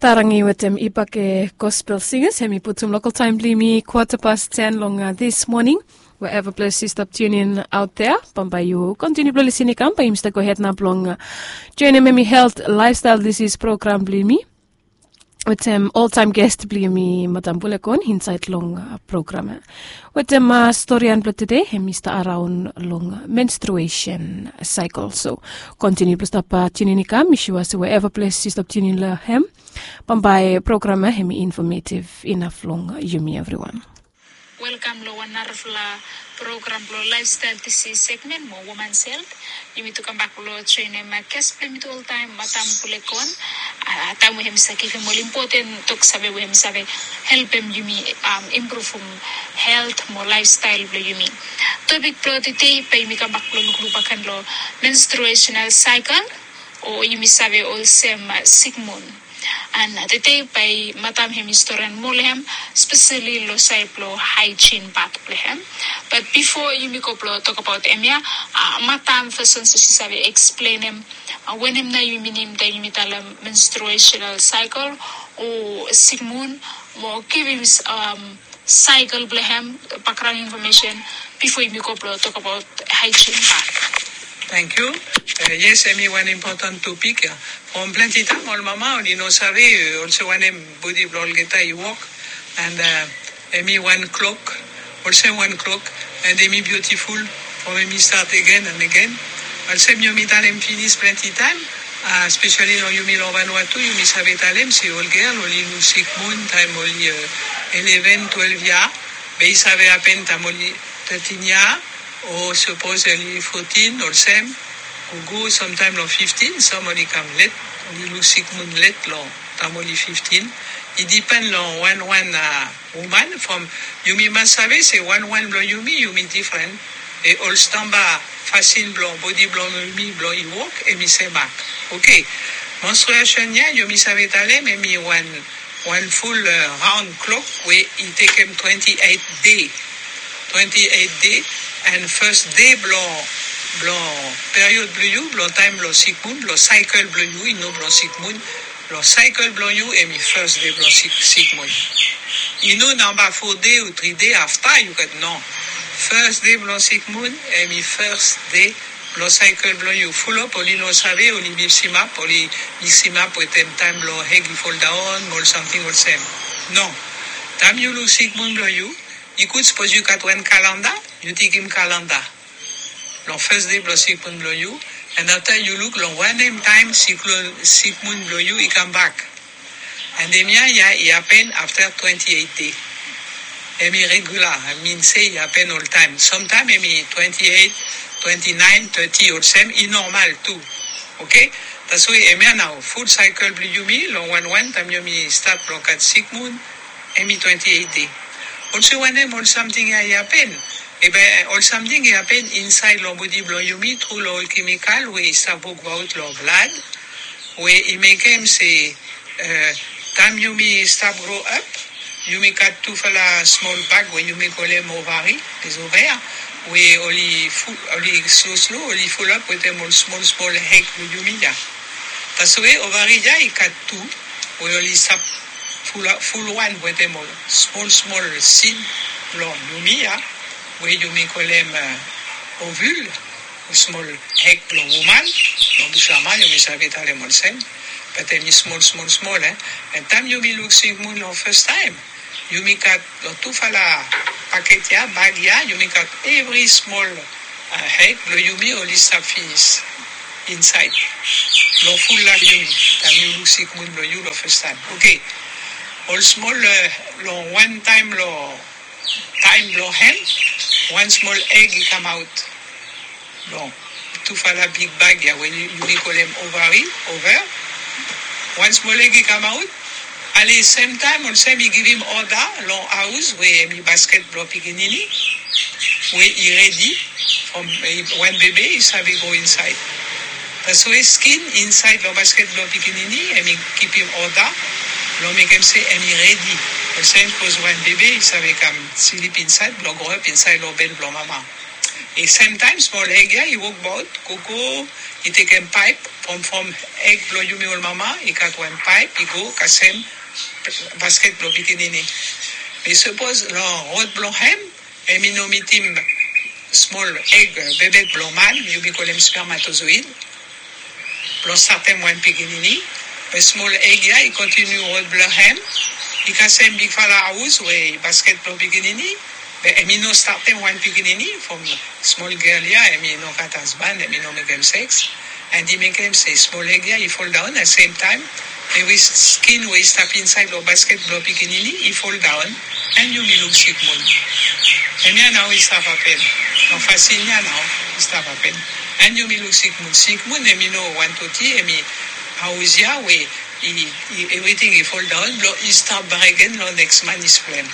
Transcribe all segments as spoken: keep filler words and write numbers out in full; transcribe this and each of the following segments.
Tarangi with them Ipake Gospel Singers. Hemi put some local time blimi quarter past ten long uh, this morning. Wherever place you stop tuning out there. Pambayu continue to listen to Kampa. Imsta go ahead na blong. Uh, join me health lifestyle disease program blimi. With them all-time guest blimi Madam Bulekon inside long uh, program. With them uh, story and blood today. Hemi sta around long menstruation cycle. So continue to stop uh, tuning in Kam. Mishiwas wherever place you stop tuning la hem. Pambai program hemi informative enough long yumi everyone. Welcome lo wanarfla program lo lifestyle disease segment mo woman's health. Yumi to come back lo train ma kes limit all time matam pulekon. Atamu hem sa kife mo important tok sabe we hem sabe help him yumi um improve um health mo lifestyle lo yumi. Topic pro today pa yumi come back lo lupakan lo menstruational cycle o yumi sabe also sigmund. And today by matam hem historian molhem, especially lo say lo hygiene part plehem. But before you make up talk about emia, uh, matam first si sabi explain him uh, when him na yuminim da yumitala menstruational cycle o sigmund mo give him um cycle plehem background information before you make up talk about hygiene part. Thank you. Uh, yes, Amy, one important topic. From plenty time, all mama, you know, savvy, also one body blow geta you walk, and uh, Amy one clock, also one clock, and Amy beautiful, from Amy start again and again. Also, you meet them finish plenty time, uh, especially when you meet over Vanuatu, you miss have them, see all girl, only no sick moon, time only uh, eleven, twelve years, base have happen, time only thirteen years. Or supposedly fourteen or same, who go sometime long fifteen, somebody come late, only lose sick moon late long, time only fifteen. It depends on one one uh, woman from Yumi Masave, say one one blow Yumi, Yumi different. Et all stamba facile blanc, body blanc Yumi, blanc you walk, et mi say back. Okay. Menstruation ya, Yumi Save Tale, mais mi one one full uh, round clock, where it take him twenty-eight day. twenty-eight day. And first day blanc, blanc period bleu you, blanc time blanc sick moon, blanc cycle bleu you, you know blanc sick moon, blanc cycle blanc you, and me first day blanc sick, sick moon. You know number four day or three day after you get no. First day blanc sick moon, and me first day blanc cycle blanc you. Full up, only no save, only bipsima, only bipsima, pour time blanc head you fall down, or something or same. No. Time you lose sick moon blanc you. You could suppose you got one calendar, you take him calendar. Long first day blow sick moon blow you, and after you look long one name time sick moon blow you, he come back. And then yeah, yeah, he happen after twenty-eight days. I mean regular, I mean say he happen all time. Sometimes I mean twenty-eight, twenty-nine, thirty or same, is normal too. Okay? That's why I mean now full cycle blow you me, long one one time you me start long at sick moon, I mean twenty-eight days. Also when them all something happen, eh ben all something happen inside your body blow you me through all chemical where it start work out your blood, where it make them say uh, time you me start grow up, you make cut two fella small bag where you make all them ovary, les ovaires, where only full, only so slow, only full up with them all small small egg with you me ya. That's why ovary ya it cut two, where only start full full one with them all small small seed long yumia where you make call them uh, ovule small egg long woman long the shaman you may have it all them same but them is small small small eh and time you may look sick moon long first time you make cut two fala packet ya bag ya you make cut every small uh, egg lo yumi only surface inside long full la yumi time you look sick moon lo you lo first time okay. All small, uh, long one time, long time, long hen, one small egg come out. Long, two fala big bag, yeah, when you, you call them ovary, over. One small egg come out. At the same time, also, we give him order, long house, where me basket blow pikinini, where he ready, from uh, one baby, is having go inside. That's why skin inside the basket blow pikinini, and we keep him order. L'on make him say, I'm ready. The same cause one baby, is having come sleep inside, blow grow up inside our bed, blow mama. Et same time, small egg, he walk about, cocoa, he take a pipe, from from egg blow you me all mama, I got one pipe, I go, kasem, basket blow bikinini. Mais suppose, l'on rod blow hem, et mino mitim small egg, bébé blow man, you be call him spermatozoid, blow startem one bikinini, a small egg ya, I continue rod blow hem, I kasem big fala house, where basket blow bikinini, Emino started one beginning from small girl yeah, Emino got husband, Emino make him sex, and he make him say small egg yeah, he fall down at the same time. And with skin we step inside the basket blow beginning, he fall down, and you me look sick moon. And yeah, now he stop happen. No fascine now, he stop happen. And you me look sick moon, sick moon, Emino one to tea, Emi house yeah, we everything he fall down, blow he stop back again, no next man is flame.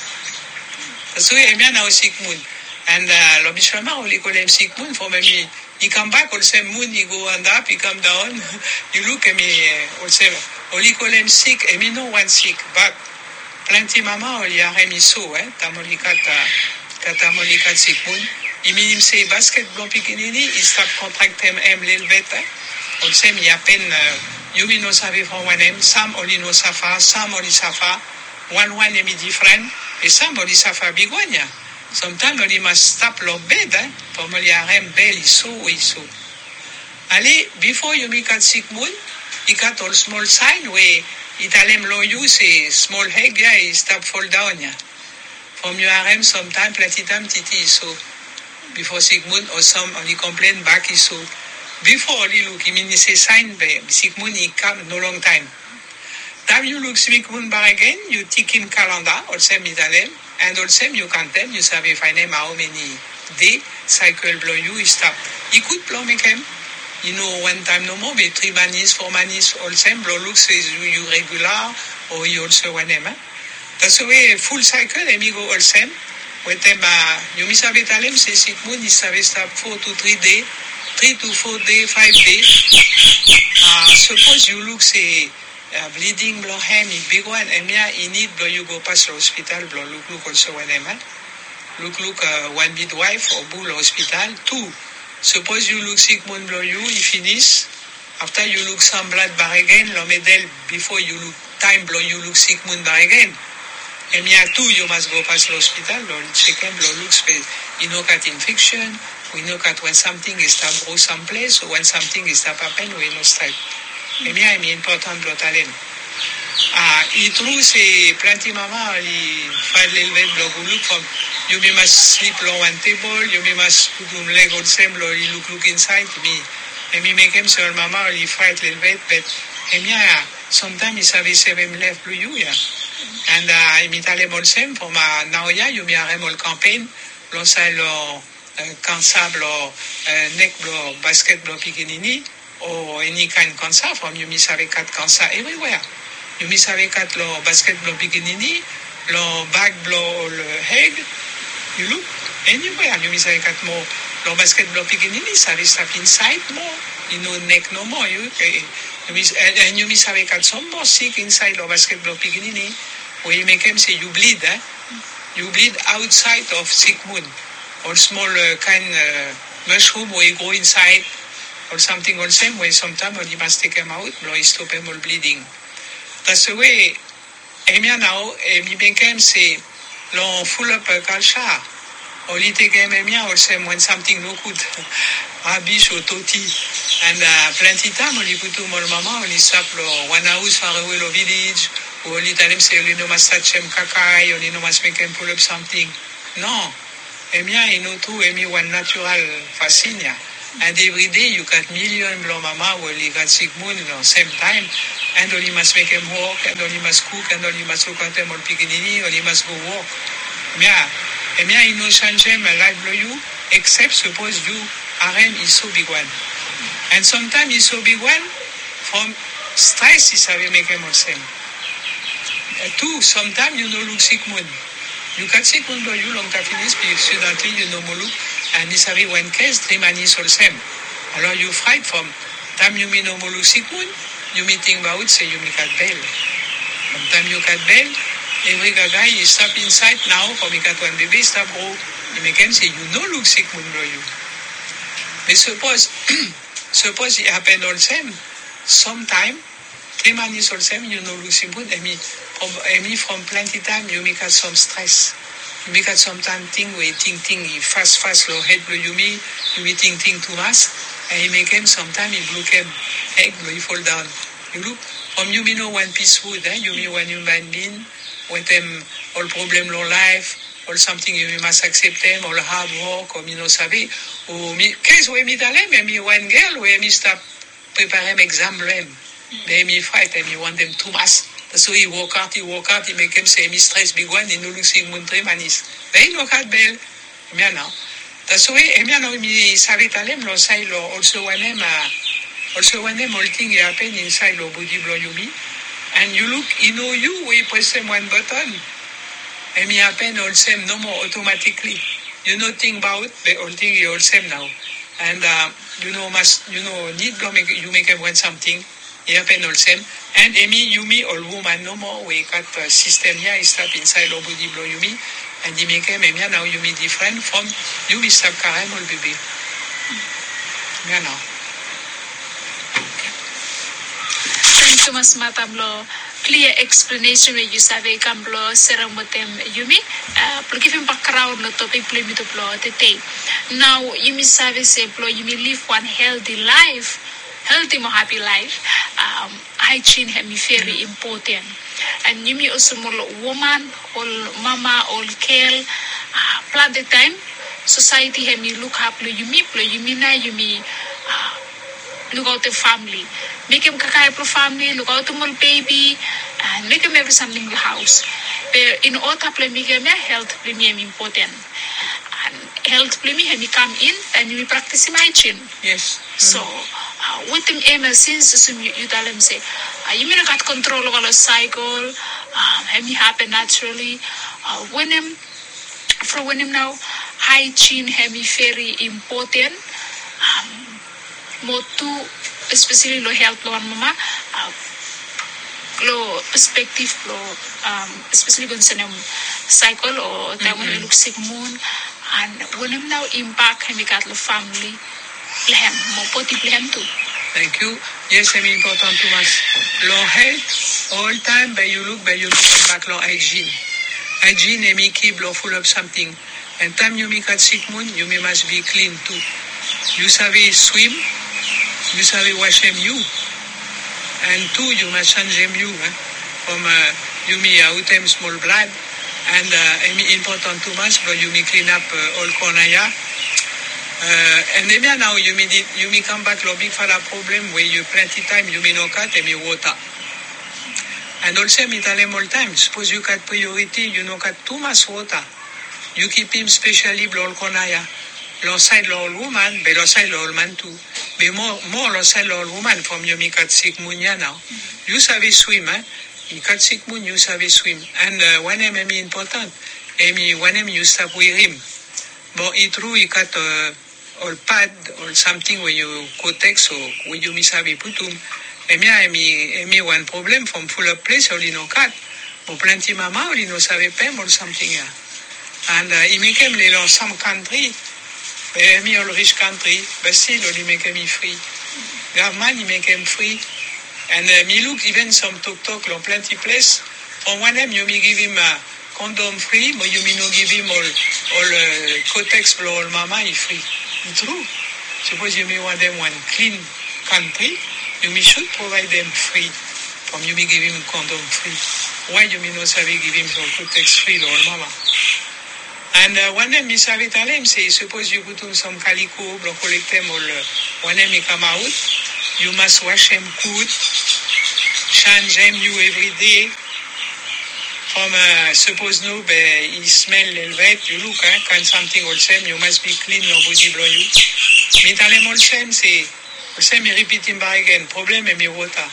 So he am now sick moon, and uh, l'obishama only call him sick moon for me. He come back all same moon, he go and up, he come down. You look at me, uh, all same. Only call him sick, and me no one sick, but plenty mama only are me so eh. Tamoli kata katamoli kat sick moon. He mean him say basket blow pikinini, he start contract him em little bit eh. All same he happen. Uh, you me no save from one em. Some only no safa, some only safa. One one em different. Et somebody suffer big one, yeah. Sometimes only must stop your bed, eh? For me, I am belly so, so. Allez, before you make a sick moon, you got all small sign where Italem low use a small egg, yeah, he stop fall down, yeah. From your R M, sometimes platitam titi so. Before sick moon, or some only complain back is so. Before only look, I mean, it's a sign, babe. Sick moon, he come no long time. Time you look sick moon bar again, you tick him calendar, all same Italem, and all same you can tell, you say if I name how many day cycle blow you, he stop. He could blow make him. You know, one time no more, but three manis, four manis, all same blow looks is you regular, or you also one name. Eh? That's the way full cycle, and you go all same. With them, uh, you miss a bit Italem, say sick moon, he say stop four to three day, three to four day, five days. Uh, suppose you look say, Uh, bleeding blow hem, big one, and yeah, you need blow you go past the hospital, blow look look also one em, look look uh, one midwife or bull hospital. Two, suppose you look sick moon blow you, you finish. After you look some blood bar again, lo medel before you look time blow you look sick moon bar again. And yeah, two you must go past the hospital, blow check him, blow look space. You know cat infection, we know cat when something is to grow someplace, or when something is to happen, we know start. Et bien, il est important de l'autre Ah, il trouve c'est plenty mama, il fait l'élever de l'eau from you be must sleep on one table, you be must put your leg on same, you look look inside, me, and me make him say mama, il fait l'élever, but et bien, sometimes il savait seven left blue you, yeah. And uh, il m'est allé mon same for ma naoya, you me a remol campaign, l'on sait le cancer, le neck, le basket, le pikinini. Or any kind of cancer from you miss avec cat cancer everywhere. You miss avec cat lo basket blow bikinini, lo bag blow le egg. You look anywhere. You miss avec cat more lo basket blow bikinini, ça va stop inside more. You know neck no more. You, you miss and you miss avec cat some more sick inside lo basket blow bikinini. Where you make him say you bleed, eh? You bleed outside of sick moon or small uh, kind uh, mushroom where you go inside. Or something all same way, sometimes you must take him out, blow stop him all bleeding. That's the way, Emia now, Emi Benkem say, l'on full up a culture, or you take him Emia all same when something no good, Rabish or Toti, and uh, plenty time, only put to more mama, only stop one house far away the village, or only tell him say, only no must touch him kakai, only no must make him pull up something. No, Emia, you know too, Emi one natural fascinia. And every day you got million blow mama will you got sick moon at the same time, and only must make him walk, and only must cook, and only must look at him on pikinini, only must go walk. Yeah, and yeah, you know, change him a life blow you, except suppose you R M is so big one, and sometimes he's so big one from stress is how you make him all same. Uh, two, sometimes you know look sick moon. You can sick moon blow you long time finish, but suddenly you know more look. And this have one case, three manis all same. Alors you fright from time you mean no more sick moon, you meeting about say you make at bell. From time you cat bell, every guy is stop inside now for me cat one baby stop grow. You make him say you no look sick moon blow you. But suppose suppose it happen all same. sometime, three manis also, you know, losing good, and me, from, and me from plenty time, you make us some stress. You make us sometimes think, we think, think, fast, fast, low head, blow you me, you me think, think too much, and you make him sometimes, you look him, egg, blow, you fall down. You look, from you, me know one piece food, eh? You me one human being, with them, all problem, low life, all something you must accept them, all hard work, or me no sabi, ou me, case we me dale, me me one girl, we me stop prepare exam them, they me fight, and me want them too much. So he walk out, he walk out, he make him say me stress big one, he no look sig montre manis. They no cat bell, me now. That's why, me now me sabi talem, lo say lo also one name, also one name, all thing happen inside lo body blow you me, and you look, you know you, we press them one button. And me happen all same no more automatically. You know think about the whole thing you all same now. And uh, you know must you know need to make you make them want something. It happen all same. And Amy, you me all woman no more we got uh, system here is stop inside our body blow you me and you make them and now you me different from you me stop carem all baby. Yeah now. Thanks so much, Madam Lo. Clear explanation where you say come blow serum with them Yumi. Uh but give him background no topic play me to blow today. Now Yumi say say blow you may live one healthy life, healthy more happy life. Um hygiene hemi very important. And you may also more woman, all mama, all care, uh plan the time. Society hemi look up blow you me blow you me na you me uh look out the family. Make him kakaya pro family, look out the small baby, and make him every something in the house. But in all play make him health premium important. And health premium he come in and we practice hygiene. Yes. Mm-hmm. So uh, with him aim since you, you tell him say, uh, you may not got control over the cycle, um, and it happen naturally. Uh, when him from when him now hygiene he very important. Um, more to especially lo health lo mama uh, lo perspective lo um especially concerning cycle or time when you look sick moon and when him now impact him got the family plan more body plan too. Thank you. Yes, I'm important too much. Lo health all time but you look but you look back lo hygiene. Hygiene and me keep lo full of something. And time you make a sick moon you may must be clean too. You savvy swim. You savvy wash him you, and two you must change him you, eh? From uh, you me out him small blood, and uh, important too much, but you me clean up uh, all cornea. Uh, and then now you me did, you me come back lobby for a problem where you plenty time you me no cut and me water. And also me tell him all time. Suppose you cut priority, you no cut too much water. You keep him specially blow cornea. L'onside l'all woman, but l'onside l'all man too. But more, more l'onside l'all woman from you make at sick moon ya now. You savvy swim, eh? You cut sick moon, you savvy swim. And uh, one name is important. Amy, one name you stop with him. But it true, you cut uh, all pad or something where you cotex or where you miss savvy putum. Amy, Amy, Amy one problem from full of place or you know cut. But plenty mama or you know savvy pem or something ya. And uh, he make him little some country. But me all rich country, but still only make me free. Government he make him free. And uh, me look even some talk talk on plenty place. From one them you me give him a condom free, but you me no give him all all uh, cotex for all mama he free. It's true. Suppose you me want them one clean country, you me should provide them free. From you me give him condom free. Why you me no savvy give him some cotex free for all mama? And uh, one day, Miss Avitalem say, suppose you put on some calico, block collect them all. Uh, one day, he come out, you must wash them good, change them you every day. From uh, suppose no, but he smell a little bit. You look, eh, can something all same, you must be clean your body blow you. Me tell him all same, say, all same, he repeat him back again. Problem is me water.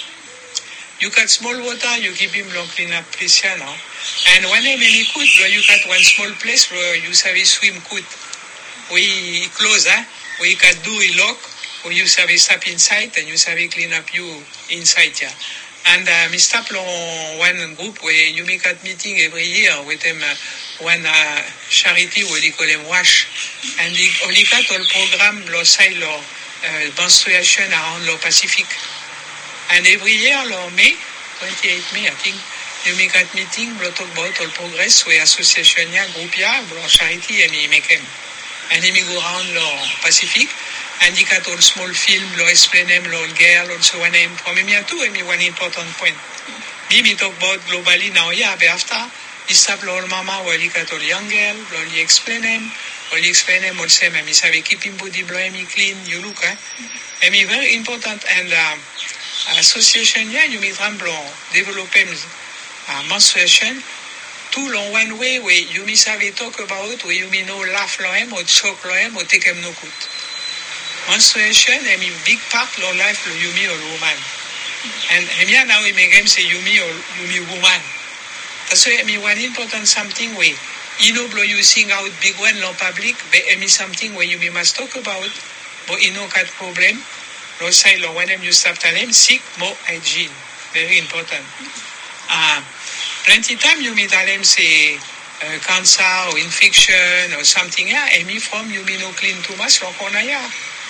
You cut small water, you keep him long clean up place here now. And when I many could, you cut one small place where you savvy swim could. We close, eh? We can do a lock, or you savvy stop inside, and you savvy clean up you inside here. And uh, me stop on one group where you make a meeting every year with them, uh, one uh, charity where they call them wash. And they only cut all program, lo side, lo uh, menstruation around lo Pacific. And every year, lo May, twenty-eighth May, I think, you make that meeting, lo talk about all progress, we association ya, group ya, lo charity, and you make them. And you go around lo Pacific, and you got all small film, lo explain them, lo girl, also one name, from me too, and me one important point. Me, me talk about globally now, yeah, but after, you stop lo all mama, well, you got all young girl, lo you explain them, or you explain them also, and me say, keep him body blow, me clean, you look, eh? And me very important, and uh, association, yeah, you meet ramble, develop them, uh, menstruation, tout long one way where you may have talk about where you may know laugh lo em or choke lo em or take em no good. Menstruation I mean big part lo life lo you me or woman. And here now we make him say you me or you me woman. That's why I mean one important something where you know blow you sing out big one lo public but I mean something where you may must talk about but you know got problem lo say lo when you stop telling sick more hygiene. Very important. Uh, Plenty time you meet them say uh, cancer or infection or something yeah, and me from you may no clean too much like on yeah.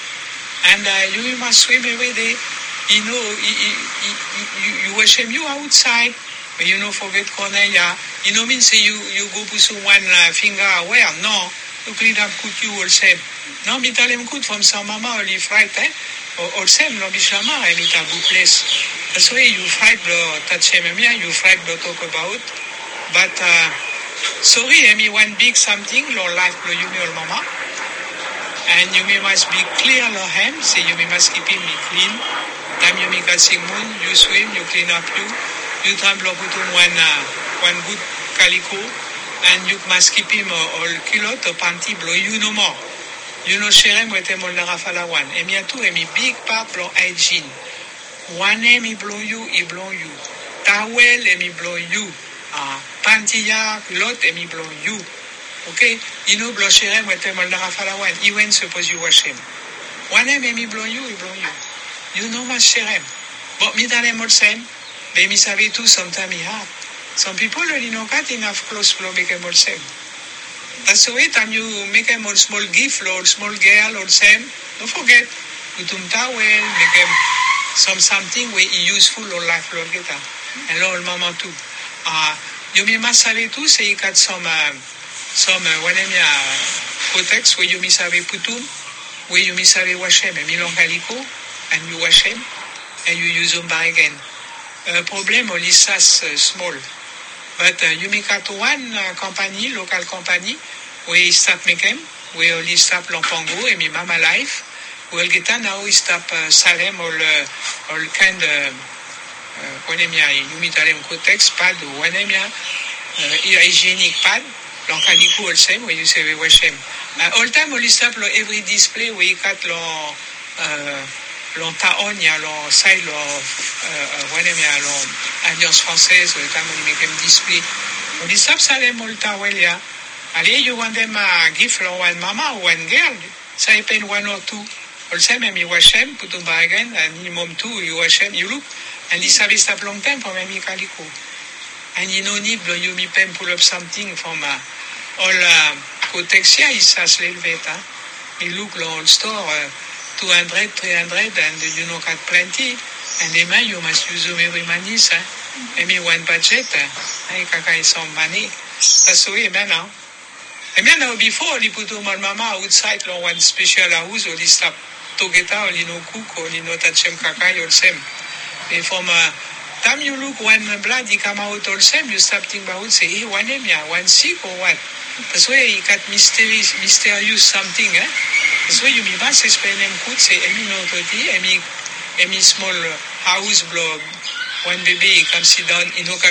And uh, you must swim every day. You know, you, you, you, you wash them you outside, but you know forget corner yeah. You know mean say you you go put some one uh, finger where no, you clean up good you all same. No, me tell them good from some mama or leave right eh. Or same no bishama I meet a good place. That's why you fight the touch him you fight the talk about. But uh, sorry, I mean one big something lo life lo you me all mama. And you may must be clear lo him, say you may must keep him clean. Time you make a sing moon, you swim, you clean up you. You tremble put on one uh, one good calico and you must keep him all kilot or panty blow you no more. You know, Sherem with him all the rafala one. And me too, and me big part blow hygiene. One name he blow you, he blow you. Towel, and me blow you. Uh, Pantilla, lot, and me blow you. Okay? You know, blow Sherem with him all the rafala one. Even suppose you wash him. One name, and me blow you, he blow you. You know, my Sherem. But me tell him all same. But me savvy too, sometimes he hard. Some people only know got enough clothes blow make him all same. That's the way time you make them all small gift or small girl or same. Don't forget, put them towel, make them some something where useful or life or get and all mama too. Uh, you may must have it too, say you got some uh, some uh, when you cotex where you miss have put them, where you miss have wash them, and long calico, and you wash them, and you use them back again. Uh, problem only sas uh, small. But uh, you make at one uh, company, local company, we start making, we only start Lampango and my mama life. We'll get now we start uh, Salem all uh, all kind of when you meet them cotex pad or when you hygienic pad, Lancalico all same when you say we wash them. Uh, all time only start every display we cut long. Uh, l'on taon ya l'on side l'on when you ya l'on alliance française le time on make them display on dit ça ça les molta well ya allez you want them a gift l'on one mama or one girl ça depend one or two all same me wash them put on back again and minimum two you wash them you look and this service stop long time for me calico and you no need blow you me pen pull up something from uh, all uh, cotexia is as l'elveta you look l'on store uh, two hundred, three hundred, and you know got plenty. And the man you must use them every money, sir. I mean one budget, I can some money. That's the way, man now. I mean now before you put them on mama outside on one special house or this stop to get out, you know, cook or you know touch them kakai or same. And from uh, time you look one blood, he come out all same, you stop thinking about say, hey, one name, yeah, one sick or what? That's why he got mysterious, mysterious something, eh? So you must explain them good say any nototi, any any small house blow one baby come sit down in